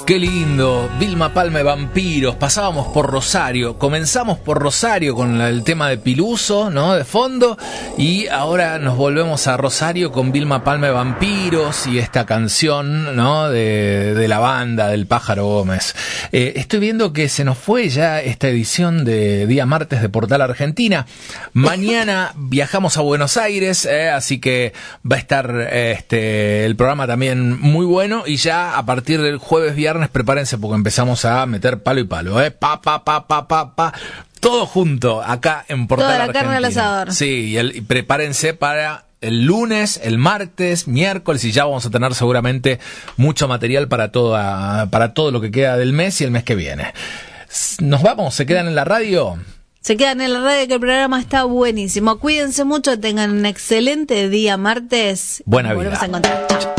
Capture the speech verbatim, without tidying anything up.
Qué lindo, Vilma Palma y Vampiros. Pasábamos por Rosario, comenzamos por Rosario con el tema de Piluso, ¿no? De fondo, y ahora nos volvemos a Rosario con Vilma Palma y Vampiros y esta canción, ¿no? De, de la banda del Pájaro Gómez. Eh, estoy viendo que se nos fue ya esta edición de Día Martes de Portal Argentina. Mañana viajamos a Buenos Aires, eh, así que va a estar eh, este el programa también muy bueno, y ya a partir del jueves viernes prepárense porque empezamos a meter palo y palo, eh, pa pa pa pa pa pa, todo junto acá en Portal Toda la Argentina. carne al asador. Sí, y, el, y prepárense para el lunes, el martes, miércoles, y ya vamos a tener seguramente mucho material para toda para todo lo que queda del mes y el mes que viene. Nos vamos, se quedan en la radio. Se quedan en la radio, que el programa está buenísimo. Cuídense mucho, tengan un excelente día martes. Buena vida. Volvemos a encontrar. Chao.